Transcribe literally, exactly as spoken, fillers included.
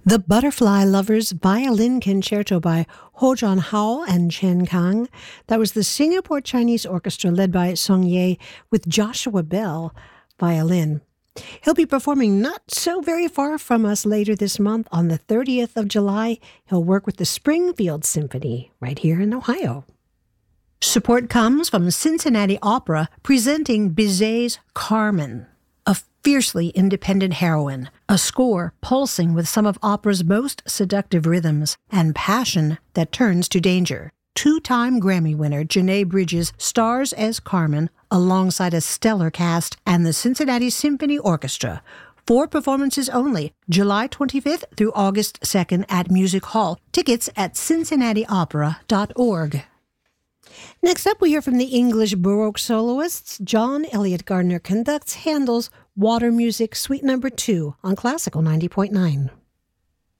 The Butterfly Lovers Violin Concerto by Ho John Hao and Chen Kang. That was the Singapore Chinese Orchestra led by Song Ye with Joshua Bell, violin. He'll be performing not so very far from us later this month on the thirtieth of July. He'll work with the Springfield Symphony right here in Ohio. Support comes from Cincinnati Opera presenting Bizet's Carmen, a fiercely independent heroine, a score pulsing with some of opera's most seductive rhythms and passion that turns to danger. Two-time Grammy winner Janae Bridges stars as Carmen alongside a stellar cast and the Cincinnati Symphony Orchestra. Four performances only, July twenty-fifth through August second at Music Hall. Tickets at cincinnati opera dot org. Next up, we hear from the English Baroque soloists. John Elliott Gardner conducts Handel's Water Music Suite Number two on Classical ninety point nine.